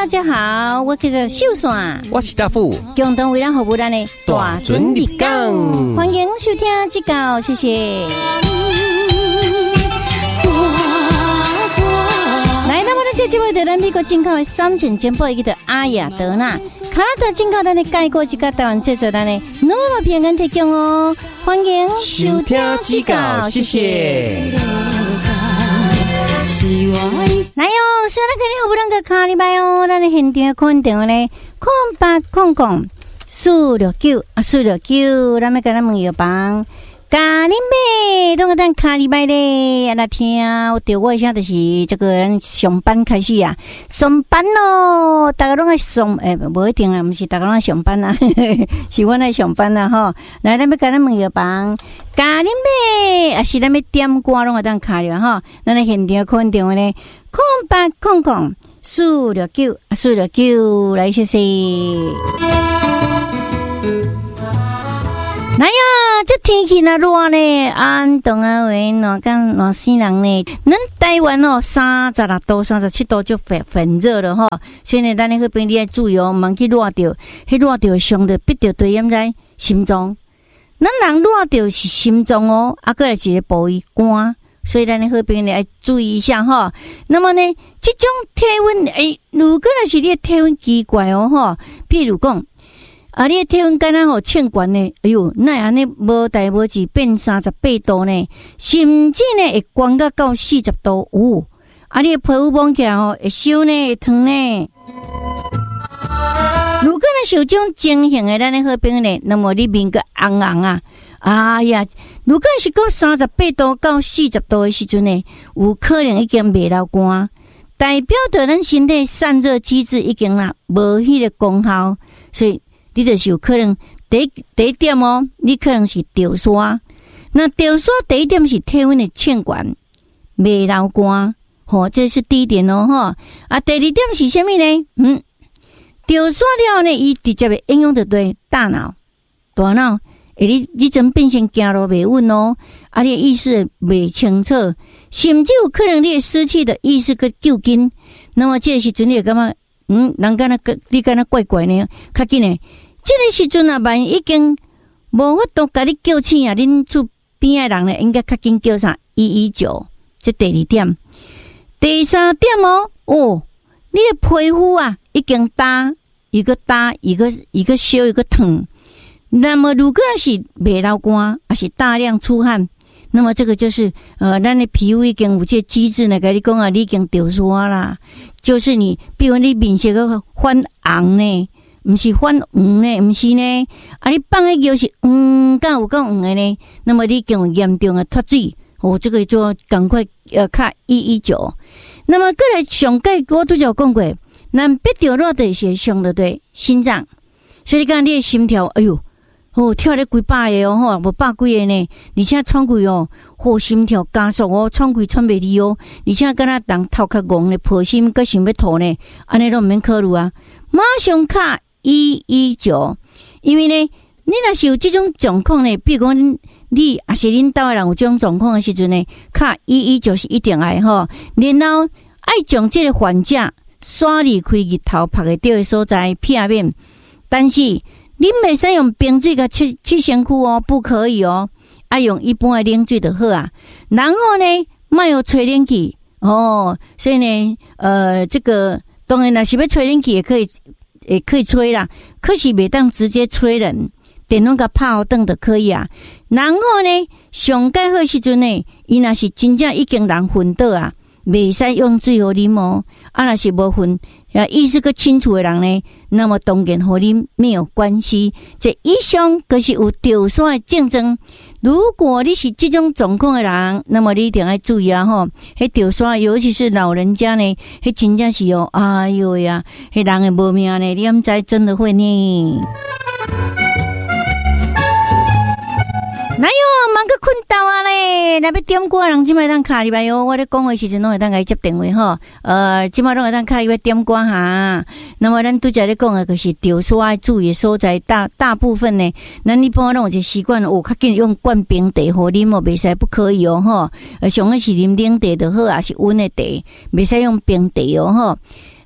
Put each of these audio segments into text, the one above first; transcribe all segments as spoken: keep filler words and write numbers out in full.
大家好，我叫做秀山， 我是大富， 共同为咱服务咱的大准日讲，欢迎收听指教，谢谢。来，那么咱这节目的咱美国进口的三千煎包，一个阿雅德纳，卡拉特进口咱的盖过一个台湾制作咱的努诺平安提供哦，欢迎收听指教，谢谢。来哟，现在给你好不容易卡礼拜哦，咱的现场看到呢，空八空空四六九啊，四六九，咱们跟咱问药房。咖喱妹，拢个等卡礼拜咧，来听我对我一下就是这个人上班开始啊，上班咯，大家拢爱上，诶、欸，无一定啊，不是大家拢爱上班啊，是阮爱上班啊吼。来，咱要跟咱问药房，咖喱妹，啊是咱要点歌拢个等卡了吼，咱来现场看到咧，空八空空四六九啊，四六九，来谢谢。来呀，这天气那热呢，安东啊喂，暖干暖死人呢。咱台湾哦，三十六度、三十七度就很很热了哈。所以呢，咱那个边你要注意哦，莫去热着，迄热着伤着，逼着对掩在心脏。咱人热着是心脏哦，啊，过来一个部位寒，所以咱那个边你要注意一下哈。那么呢，这种体温，诶，如果若是你的体温奇怪哦哈，譬如讲。啊！你体温敢若吼欠悬呢？哎哟，那安尼无代无志变三十八度呢，甚至呢会悬到到四十度有。啊！你皮肤摸起来吼会烧呢，会烫呢。如果呢是有这种情形的，咱的好朋友呢，那么你面个红红啊！哎呀，如果是到三十八度到四十度的时阵呢，有可能已经未流汗，代表着咱身体散热机制已经啦无迄个功效，所以。你就是有可能第一第一点哦，你可能是掉沙。那掉沙第一点是体温的欠悬，未流汗，吼，这是第一点哦，吼。啊，第二点是什么呢？嗯，掉沙了呢，伊直接会影响到对大脑，大脑，诶，你你阵变成走路袂稳哦，啊，你的意识袂清楚，甚至有可能你失去的意识个救紧。那么这时阵你会感觉，嗯，人敢若你敢若怪怪呢，较紧诶。这个时阵啊，万一已经无法度甲你叫醒啊，恁厝边诶人咧，应该较紧叫啥一一九。这第二点，第三点哦，哦，你的皮肤啊已经大一个大一个一个烧一个烫。那么如果是未流汗，还是大量出汗，那么这个就是呃，咱的皮肤已经有这个机制呢，甲你讲啊，你已经掉沙啦，就是你，比如你面色个泛红呢。不是反黄呢，不是呢。啊，你放的药是黄，敢有够黄的呢？那么你更有严重的脱水，哦，这个就赶快呃卡一一九。那么过来上届我都有讲过，咱必掉热的是伤到对心脏，所以你讲你的心跳，哎哟，哦跳咧几百个哦，吼，无百几个呢。而且喘气哦，哦心跳加速哦，喘气喘袂离哦。而且敢若人头壳戆咧，破心阁想要吐呢，安尼都毋免考虑啊，马上卡。一一九，因为呢，你若是有这种状况呢，比如讲你也是恁兜的人有这种状况的时阵呢，卡一一九是一定爱吼，然后爱将这个患者刷离开日头晒会到的所在片面，但是恁袂使用冰水甲七七身躯哦，不可以哦，爱用一般的冷水就好啊。然后呢，莫用吹冷气哦，所以呢，呃，这个当然若是要吹冷气也可以。也可以吹啦，可是袂当直接吹人，电拢甲拍好灯就可以啊。然后呢，上介好时阵呢，伊若是真正已经人昏倒啊，袂使用水互啉哦。啊，若是无昏，啊，意识个清楚的人呢，那么当然和你没有关系。这以上就是有掉沙的症状。如果你是这种状况的人，那么你一定要注意啊吼！迄掉沙，尤其是老人家呢，迄真正是哦，哎呦呀，迄人的无命呢，你毋知真的会呢。哪有忙个困到啊嘞？那要点歌人今摆当卡里边哟，我咧讲话时阵拢会当来接电话吼。呃，今摆拢会当卡里边点歌哈。那么咱拄则咧讲的就是掉沙注意所在，大大部分呢，咱一般拢有一个习惯，哦，较紧用灌冰茶互啉哦，袂使不可以哦吼。呃，上个是啉冷茶就好，也是温的茶，袂使用冰茶哦吼。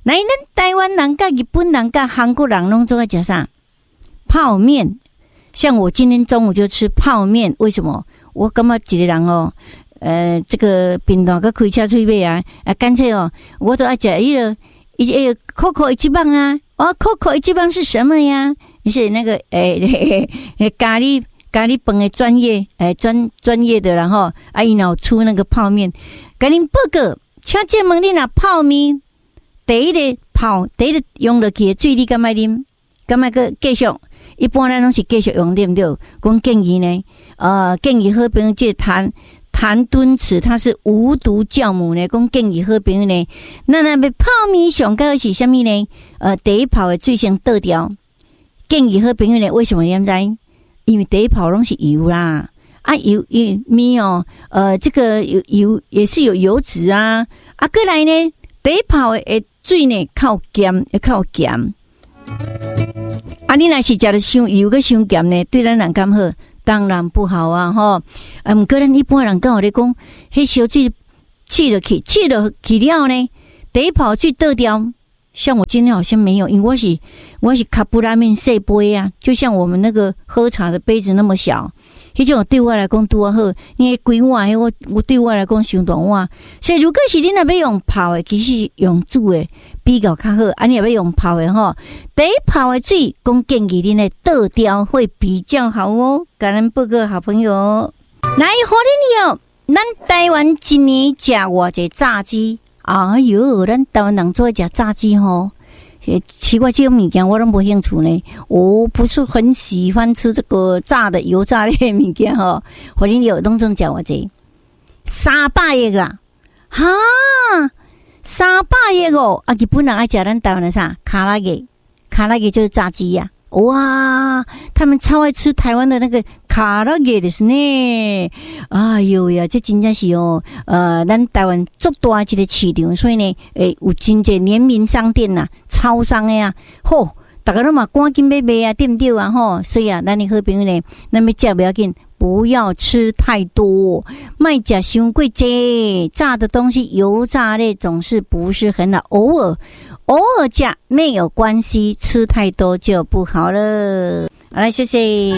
那咱台湾人、甲日本人、甲韩国人拢做爱食啥？泡面。像我今天中午就吃泡面，为什么？我感觉一个人哦，呃，这个平常个开车出去啊，啊，干脆哦，我都爱食一个一个 Coco 一级棒啊，哦 ，Coco 一级棒是什么呀？是那个诶、欸、咖喱咖喱饭的专业诶专专业的，然后啊，伊有出那个泡面，甲恁报告，请借问恁若泡面，第一个泡，第一个用落去的水，你敢爱啉？敢爱个继续？一般咱拢是继续用对不对？讲建议呢，呃，建议好朋友这谈谈敦慈，它是无毒酵母呢。讲建议好朋友呢，那那要泡面上高是什么呢？呃，第一泡的水先倒掉。建议好朋友呢，为什么你知？因为第一泡拢是油啦，啊油油面哦，呃，这个油油也是有油脂啊，啊，过来呢，第一泡的水呢靠咸，也靠咸。啊，你若是食得伤油个伤咸呢，对咱人敢好？当然不好啊，吼！啊，毋过咱一般人讲我咧讲，迄烧水气落去，气落去了呢，第一泡水倒掉。像我今天好像没有，因为我是我是卡布拉面细杯啊，就像我们那个喝茶的杯子那么小，迄种对我来讲多好，因为规碗迄我我对我来讲伤大碗，所以如果是你若要用泡的，其实用煮的比较较好，啊你若要用泡的吼，第一泡的水，讲建议你呢倒掉会比较好哦。感恩报告好朋友，来互恁哟，咱台湾一年食偌济炸鸡。哎哟，咱台湾人做一食炸鸡吼，奇怪这种物件我都无兴趣呢。我不是很喜欢吃这个炸的油炸类的物件吼。互恁有拢总食偌济，三百个啦，哈，三百个哦！啊，日本人爱食咱台湾的啥？卡拉给，卡拉给就是炸鸡呀、啊。哇，他们超爱吃台湾的那个卡拉给的是呢。哎呦呀，这真正是哦，呃，咱台湾足大一个市场，所以呢，诶，有真济联名商店呐、啊、超商的呀、啊，吼，大家都嘛赶紧买买啊，对不对啊？吼，所以啊，咱的好朋友呢，咱要食不要紧。不要吃太多，卖假伤贵济，炸的东西油炸类总是不是很好，偶尔偶尔加没有关系，吃太多就不好了。好来，谢谢。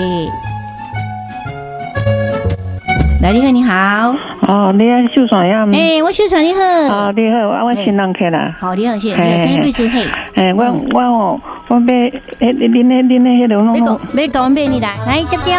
来，你好，你好。 哦，你啊，秀爽呀？ 哎、欸，我秀爽你好。 哦，你好，我新人客啦。 好，你好，谢谢。你好，什么贵姓嘿？ 哎，我我哦，我买诶，恁恁恁迄个弄弄。 别讲，别讲，别你来，来接接。